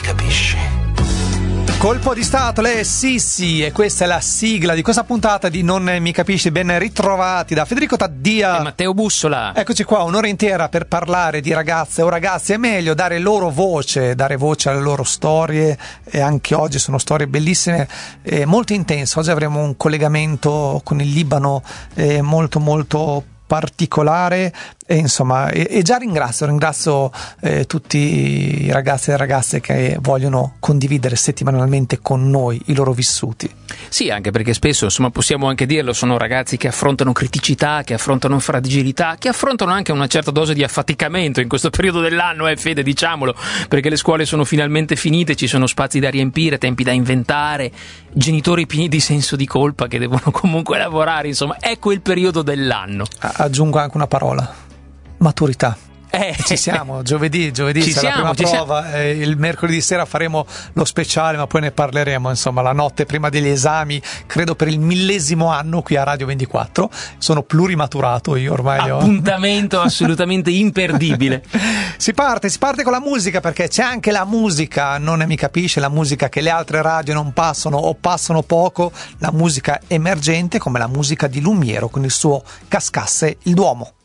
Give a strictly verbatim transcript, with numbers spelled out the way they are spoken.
capisci. Colpo di Stato, le Sissi, e questa è la sigla di questa puntata di Non mi capisci. Ben ritrovati da Federico Taddia e Matteo Bussola. Eccoci qua, un'ora intera per parlare di ragazze o ragazzi. È meglio dare loro voce, dare voce alle loro storie, e anche oggi sono storie bellissime e molto intense. Oggi avremo un collegamento con il Libano eh, molto molto particolare e insomma e, e già ringrazio ringrazio eh, tutti i ragazzi e ragazze che vogliono condividere settimanalmente con noi i loro vissuti. Sì, anche perché spesso, insomma, possiamo anche dirlo, sono ragazzi che affrontano criticità, che affrontano fragilità, che affrontano anche una certa dose di affaticamento in questo periodo dell'anno, eh Fede, diciamolo, perché le scuole sono finalmente finite, ci sono spazi da riempire, tempi da inventare, genitori pieni di senso di colpa che devono comunque lavorare, insomma, è quel periodo dell'anno. Aggiungo anche una parola: maturità. Eh, ci siamo, giovedì, giovedì ci c'è siamo, la prima ci prova, eh, il mercoledì sera faremo lo speciale, ma poi ne parleremo, insomma, la notte prima degli esami, credo per il millesimo anno qui a Radio ventiquattro, sono plurimaturato io ormai. Appuntamento assolutamente imperdibile. Si parte, si parte con la musica, perché c'è anche la musica, non ne mi capisce, la musica che le altre radio non passano o passano poco, la musica emergente come la musica di Lumiero con il suo Cascasse il Duomo.